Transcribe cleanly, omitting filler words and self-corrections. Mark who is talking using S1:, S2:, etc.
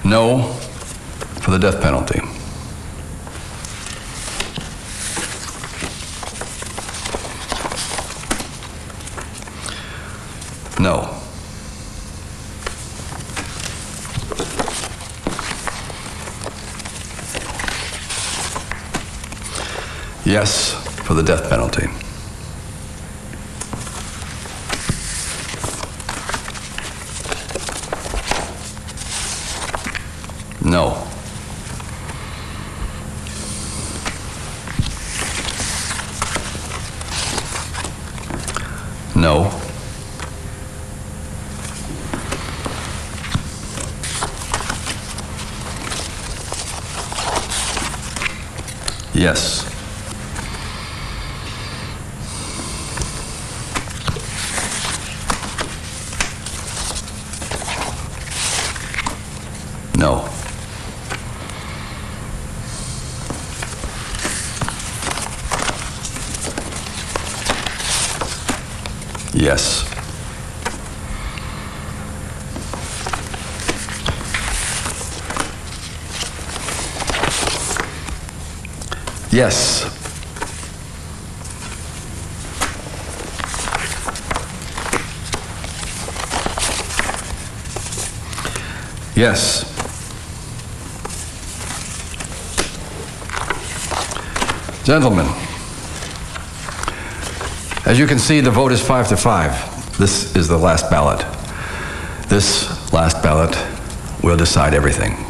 S1: No for the death penalty. No. Yes for the death penalty. No. No. Yes. No. Yes. Yes. Yes. Gentlemen, as you can see, the vote is 5-5. This is the last ballot. This last ballot will decide everything.